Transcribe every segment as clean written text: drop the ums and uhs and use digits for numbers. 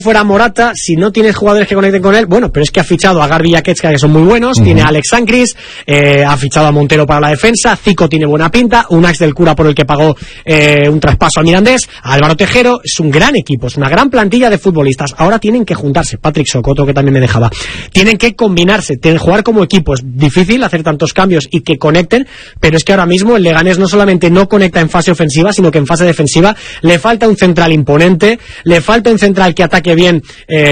fuera Morata, si no tienes jugadores que conecten con él, bueno, pero es que ha fichado a Garbi y a Ketska, que son muy buenos, tiene a Alex Sancris, ha fichado a Montero para la defensa, Zico tiene buena pinta, un Ax del Cura por el que pagó un traspaso al Mirandés, a Álvaro Tejero, es un gran equipo, es una gran plantilla de futbolistas. Ahora tienen que juntarse, Patrick Socoto, que también me dejaba, tienen que combinarse, tienen que jugar como equipo. Es difícil hacer tantos cambios y que conecten, pero es que ahora mismo el Leganés no solamente no conecta en fase ofensiva, sino que en fase defensiva le falta un central imponente, le falta un central que ataque bien,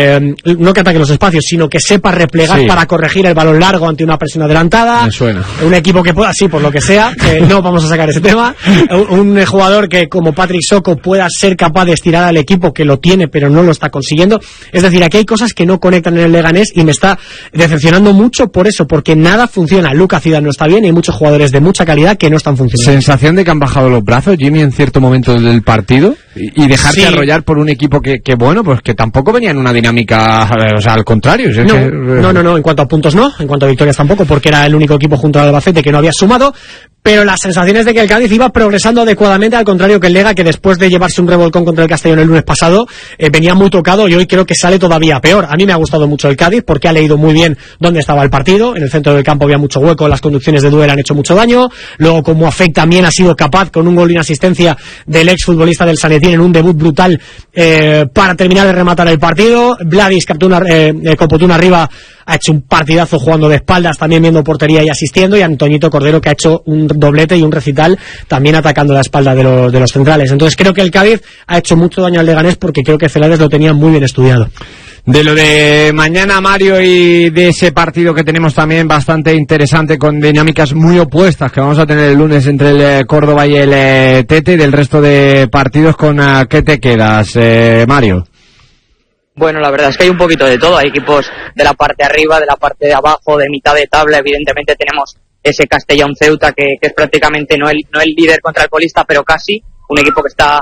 no que ataque los espacios, sino que sepa replegar para corregir el balón largo ante una presión adelantada. Me suena. Un equipo que pueda, sí, por lo que sea, no vamos a sacar ese tema, un jugador que como Patrick Soco pueda ser capaz de estirar al equipo, que lo tiene pero no lo está consiguiendo. Es decir, aquí hay cosas que no conectan en el Leganés y me está decepcionando mucho por eso, porque nada funciona. Lucas Zidane no está bien y hay muchos jugadores de mucha calidad que no están funcionando. ¿Sensación de que han bajado los brazos, Jimmy, en cierto momento del partido? Y dejarse arrollar por un equipo que bueno, pues que tampoco venía en una dinámica, o sea, al contrario. No, en cuanto a puntos no, en cuanto a victorias tampoco, porque era el único equipo junto al Albacete que no había sumado, pero las sensaciones de que el Cádiz iba progresando adecuadamente, al contrario que el Lega, que después de llevarse un revolcón contra el Castellón el lunes pasado, venía muy tocado y hoy creo que sale todavía peor. A mí me ha gustado mucho el Cádiz porque ha leído muy bien dónde estaba el partido, en el centro del campo había mucho hueco, las conducciones de Duel han hecho mucho daño, luego como Afec también ha sido capaz con un gol y una asistencia del ex futbolista del San Etienne en un debut brutal para terminar de rematar el partido. Vladis Copotuna arriba ha hecho un partidazo jugando de espaldas, también viendo portería y asistiendo, y Antoñito Cordero, que ha hecho un doblete y un recital también atacando la espalda de los centrales. Entonces creo que el Cádiz ha hecho mucho daño al Leganés porque creo que Celades lo tenía muy bien estudiado. De lo de mañana, Mario, y de ese partido que tenemos también bastante interesante, con dinámicas muy opuestas que vamos a tener el lunes entre el Córdoba y el Tete, y del resto de partidos, ¿con qué te quedas, Mario? Bueno, la verdad es que hay un poquito de todo. Hay equipos de la parte de arriba, de la parte de abajo, de mitad de tabla. Evidentemente tenemos ese Castellón Ceuta que es prácticamente no el líder contra el colista, pero casi. Un equipo que está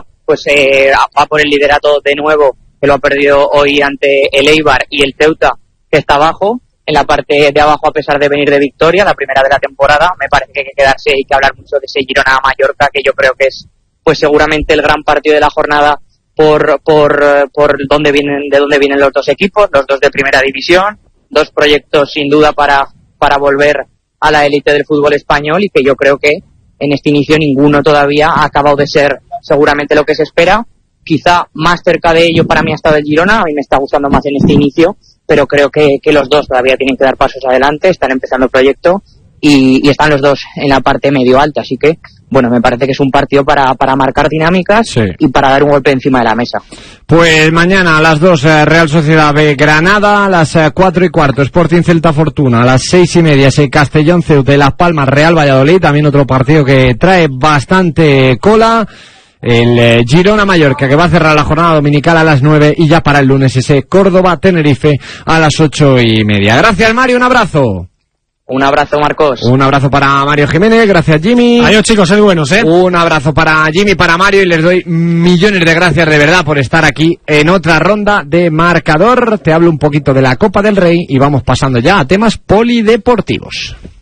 va por el liderato de nuevo, que lo ha perdido hoy ante el Eibar, y el Ceuta, que está abajo. En la parte de abajo, a pesar de venir de victoria, la primera de la temporada, me parece que hay que quedarse y que hablar mucho de ese Girona-Mallorca, que yo creo que es pues seguramente el gran partido de la jornada por de dónde vienen los dos equipos, los dos de primera división, dos proyectos sin duda para volver a la élite del fútbol español, y que yo creo que en este inicio ninguno todavía ha acabado de ser seguramente lo que se espera. Quizá más cerca de ello para mí ha estado el Girona, a mí me está gustando más en este inicio, pero creo que los dos todavía tienen que dar pasos adelante, están empezando el proyecto y están los dos en la parte medio alta, así que bueno, me parece que es un partido para marcar dinámicas y para dar un golpe encima de la mesa. Pues mañana a las 2 Real Sociedad B Granada, a las 4:15 Sporting Celta Fortuna, a las 6:30 Castellón Ceuta y Las Palmas Real Valladolid, también otro partido que trae bastante cola. El Girona Mallorca, que va a cerrar la jornada dominical a las 9, y ya para el lunes ese Córdoba Tenerife a las 8:30. Gracias, Mario, un abrazo. Un abrazo, Marcos. Un abrazo para Mario Jiménez, gracias, Jimmy. Adiós, chicos, sois buenos, Un abrazo para Jimmy, para Mario, y les doy millones de gracias de verdad por estar aquí en otra ronda de Marcador. Te hablo un poquito de la Copa del Rey y vamos pasando ya a temas polideportivos.